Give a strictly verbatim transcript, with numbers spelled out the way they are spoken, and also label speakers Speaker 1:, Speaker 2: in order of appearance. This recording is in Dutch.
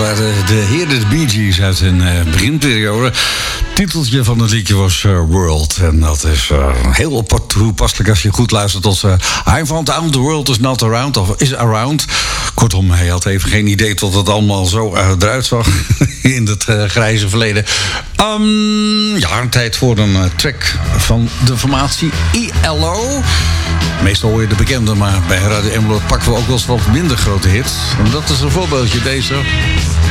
Speaker 1: waren de heren de Bee Gees uit hun uh, beginperiode. Het titeltje van het liedje was uh, World. En dat is uh, heel toepasselijk als je goed luistert tot uh, I found out the world is not around, of is around. Kortom, hij had even geen idee tot het allemaal zo uh, eruit zag in het uh, grijze verleden. Um, ja, een tijd voor een uh, track van de formatie I L O. Meestal hoor je de bekende, maar bij Radio Emmeloord pakken we ook wel eens wat minder grote hits. En dat is een voorbeeldje, deze.